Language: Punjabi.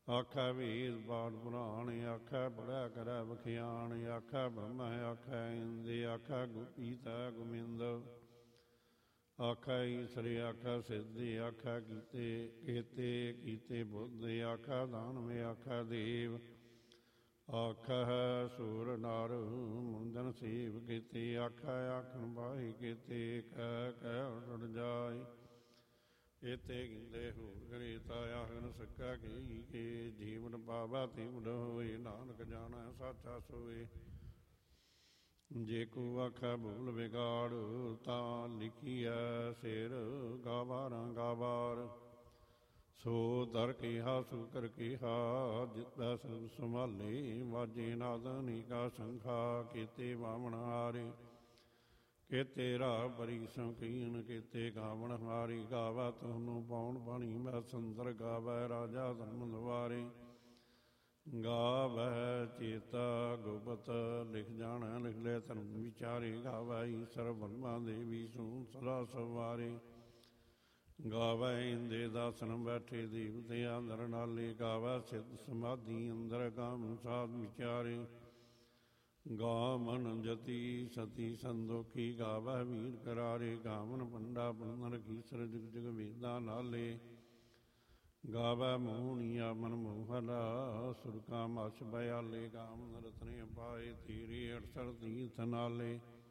ਆਖੈ ਵੇਦ ਪਾਠ ਪੁਰਾਣ, ਆਖੈ ਪੜ੍ਹਿਆ ਕਰੈ ਵਖਿਆਣ, ਆਖੈ ਬ੍ਰਹਮ ਆਖੈ ਇੰਦ, ਆਖੈ ਗੁਪੀਤੈ ਗੁਮਿੰਦ, ਆਖੈ ਈਸਰ ਆਖੈ ਸਿੱਧ, ਆਖੈ ਕੀਤੇ ਕੀਤੇ ਬੁੱਧ, ਆਖੈ ਦਾਨਵ ਆਖੈ ਦੇਵ, ਆਖੈ ਸੂਰ ਨਰ ਮੁੰਦਨ ਸੇਵ ਕੀਤੇ, ਆਖੈ ਆਖਣ ਬਾਹੀ ਕੀਤੇ, ਕਹਿ ਉੜ ਜਾਏ ਇਤੇ ਗਿੰਦੇ ਹੋਰ ਗਰੇਤਾ, ਆਖਣ ਸਕਾ ਕੇ ਜੀਵਨ ਪਾਵਾ ਤਿਵਡ ਹੋਏ, ਨਾਨਕ ਜਾਣੈ ਸਾਚਾ ਸੋਏ। ਜੇ ਕੋ ਆਖੈ ਭੂਲ ਵਿਗਾੜ, ਤਾਂ ਲਿਖੀਐ ਸਿਰ ਗਾਵਾਰਾਂ ਗਾਵਾਰ, ਸੋ ਦਰ ਕਿਹਾ ਸੋ ਕਰ ਕਿਹਾ, ਜਿਤੈ ਸਰਬ ਸੰਭਾਲੇ, ਵਾਜੇ ਨਾਦ ਅਨੇਕਾ ਸੰਖਾ, ਕੀਤੇ ਬਾਵਣ ਹਾਰੇ ਕੀਤੇ ਰਾਹ ਬਰੀ ਸੰਕੀਨ, ਕੀਤੇ ਗਾਵਣ ਹਾਰੀ, ਗਾਵੈ ਤੁਹਾਨੂੰ ਪੌਣ ਪਾਣੀ ਮੈਂ ਸੰਦਰ, ਗਾਵੈ ਰਾਜਾ ਧਰਮ ਦੁਆਰੇ, ਗਾਵੈ ਚੇਤਾ ਗੁਪਤ ਲਿਖ ਜਾਣੈ, ਲਿਖ ਲੈ ਧਰਮ ਵਿਚਾਰੇ, ਗਾਵੈ ਈਸਰ ਬ੍ਰਹਮਾ ਦੇਵੀ ਸੂ ਸਦਾ ਸਵਾਰੇ, ਗਾਵੈ ਇੰਦੇ ਦਾਸਨ ਬੈਠੇ ਦੇਵਤੇ ਅੰਦਰ ਨਾਲੇ, ਗਾਵੈ ਸਿੱਧ ਸਮਾਧੀ ਅੰਦਰ ਕਾਮ ਸਾਧ ਵਿਚਾਰੇ, ਗਾਵਨ ਜਤੀ ਸਤੀ ਸੰਦੋਖੀ, ਗਾਵੈ ਵੀਰ ਕਰਾਰੇ, ਗਾਵਨ ਪੰਡਾ ਪੰਦਰ ਕੀਸਰ ਜੁਗ ਜੁਗ ਵੇਦਾਂ ਨਾਲੇ, ਗਾਵੈ ਮੋਹਣੀਆ ਮਨ ਮੋਹਰਾ, ਸੁਰ ਕਾ ਮਛ ਬਿਆਲੇ, ਗਾਵਨ ਰਤਨੇ ਪਾਏ ਤੀਰੇ 68 ਤੀਰਥ ਨਾਲੇ,